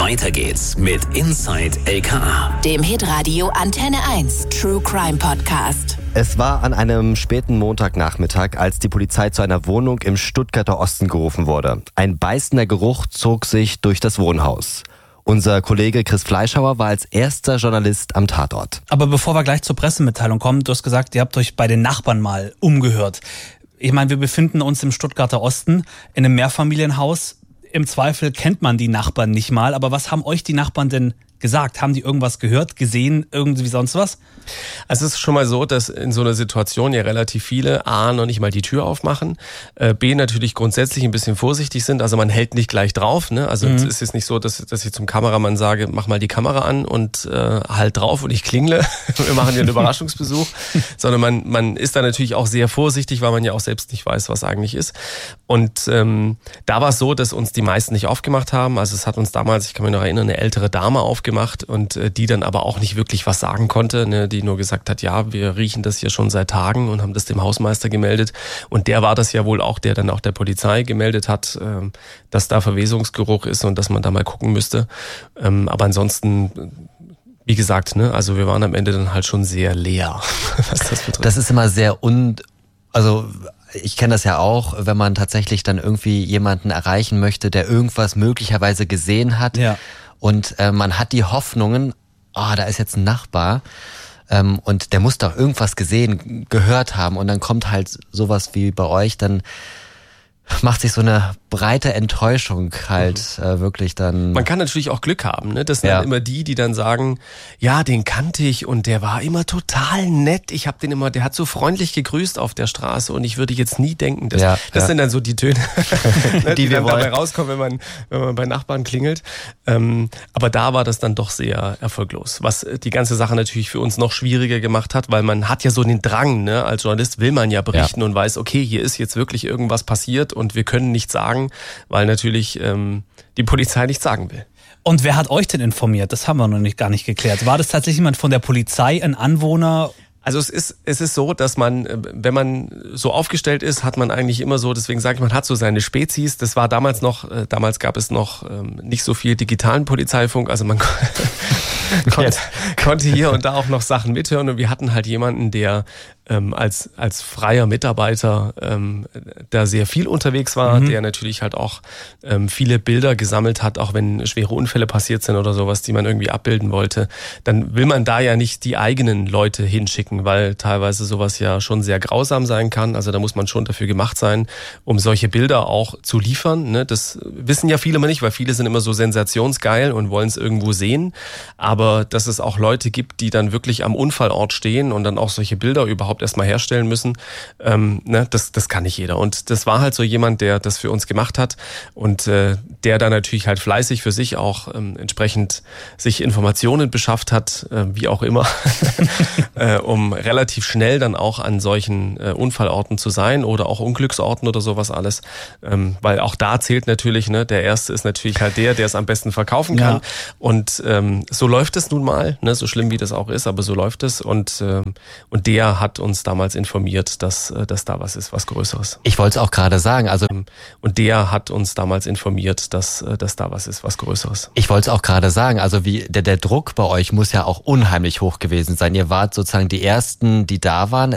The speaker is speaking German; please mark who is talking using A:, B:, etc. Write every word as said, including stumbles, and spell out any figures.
A: Weiter geht's mit Inside L K A,
B: dem Hitradio Antenne eins True Crime Podcast.
C: Es war an einem späten Montagnachmittag, als die Polizei zu einer Wohnung im Stuttgarter Osten gerufen wurde. Ein beißender Geruch zog sich durch das Wohnhaus. Unser Kollege Chris Fleischhauer war als erster Journalist am Tatort.
D: Aber bevor wir gleich zur Pressemitteilung kommen, du hast gesagt, ihr habt euch bei den Nachbarn mal umgehört. Ich meine, wir befinden uns im Stuttgarter Osten in einem Mehrfamilienhaus. Im Zweifel kennt man die Nachbarn nicht mal, aber was haben euch die Nachbarn denn gesagt? Haben die irgendwas gehört, gesehen, irgendwie sonst was?
E: Also es ist schon mal so, dass in so einer Situation ja relativ viele A, noch nicht mal die Tür aufmachen, äh, B, natürlich grundsätzlich ein bisschen vorsichtig sind, also man hält nicht gleich drauf, ne? Also mhm. es ist jetzt nicht so, dass, dass ich zum Kameramann sage, mach mal die Kamera an und äh, halt drauf und ich klingle, wir machen hier einen Überraschungsbesuch, sondern man, man ist da natürlich auch sehr vorsichtig, weil man ja auch selbst nicht weiß, was eigentlich ist. Und ähm, da war es so, dass uns die meisten nicht aufgemacht haben, also es hat uns damals, ich kann mich noch erinnern, eine ältere Dame aufgemacht und äh, die dann aber auch nicht wirklich was sagen konnte, ne? Die nur gesagt hat, ja, wir riechen das hier schon seit Tagen und haben das dem Hausmeister gemeldet. Und der war das ja wohl auch, der dann auch der Polizei gemeldet hat, dass da Verwesungsgeruch ist und dass man da mal gucken müsste. Aber ansonsten, wie gesagt, ne, also wir waren am Ende dann halt schon sehr leer, was das betrifft.
C: Das ist immer sehr un... Also ich kenne das ja auch, wenn man tatsächlich dann irgendwie jemanden erreichen möchte, der irgendwas möglicherweise gesehen hat. Ja. Und äh, man hat die Hoffnungen, ah, oh, da ist jetzt ein Nachbar, ähm, und der muss doch irgendwas gesehen, gehört haben, und dann kommt halt sowas wie bei euch, dann macht sich so eine breite Enttäuschung halt mhm. äh, wirklich dann...
E: Man kann natürlich auch Glück haben, ne? Das sind
C: ja.
E: dann immer die, die dann sagen, ja, den kannte ich und der war immer total nett. Ich habe den immer, der hat so freundlich gegrüßt auf der Straße und ich würde jetzt nie denken, dass,
C: ja,
E: das
C: ja.
E: sind dann so die Töne, ne, die, die dann
C: wollen.
E: dabei rauskommen, wenn man, wenn man bei Nachbarn klingelt. Ähm, aber da war das dann doch sehr erfolglos, was die ganze Sache natürlich für uns noch schwieriger gemacht hat, weil man hat ja so den Drang, ne? Als Journalist will man ja berichten ja. und weiß, okay, hier ist jetzt wirklich irgendwas passiert und wir können nichts sagen, weil natürlich ähm, die Polizei nichts sagen will.
D: Und wer hat euch denn informiert? Das haben wir noch nicht gar nicht geklärt. War das tatsächlich jemand von der Polizei, ein Anwohner?
E: Also es ist es ist so, dass man, wenn man so aufgestellt ist, hat man eigentlich immer so, deswegen sage ich, man hat so seine Spezies. Das war damals noch, damals gab es noch ähm, nicht so viel digitalen Polizeifunk, also man konnte, konnte hier und da auch noch Sachen mithören und wir hatten halt jemanden, der ähm, als als freier Mitarbeiter ähm, da sehr viel unterwegs war, mhm. der natürlich halt auch ähm, viele Bilder gesammelt hat, auch wenn schwere Unfälle passiert sind oder sowas, die man irgendwie abbilden wollte. Dann will man da ja nicht die eigenen Leute hinschicken, weil teilweise sowas ja schon sehr grausam sein kann. Also da muss man schon dafür gemacht sein, um solche Bilder auch zu liefern. Ne? Das wissen ja viele immer nicht, weil viele sind immer so sensationsgeil und wollen es irgendwo sehen. Aber dass es auch Leute gibt, die dann wirklich am Unfallort stehen und dann auch solche Bilder überhaupt erstmal herstellen müssen, ähm, ne? das, das kann nicht jeder. Und das war halt so jemand, der das für uns gemacht hat und äh, der dann natürlich halt fleißig für sich auch ähm, entsprechend sich Informationen beschafft hat, äh, wie auch immer, äh, um relativ schnell dann auch an solchen äh, Unfallorten zu sein oder auch Unglücksorten oder sowas alles. Ähm, weil auch da zählt natürlich, ne, der Erste ist natürlich halt der, der es am besten verkaufen kann. Ja. Und ähm, so läuft es nun mal, ne, so schlimm wie das auch ist, aber so läuft es. Und, ähm, und der hat uns damals informiert, dass, äh, dass da was ist, was Größeres.
C: Ich wollte es auch gerade sagen. Also
E: Und der hat uns damals informiert, dass, äh, dass da was ist, was Größeres.
C: Ich wollte es auch gerade sagen. Also wie der, der Druck bei euch muss ja auch unheimlich hoch gewesen sein. Ihr wart sozusagen die Ersten, die da waren.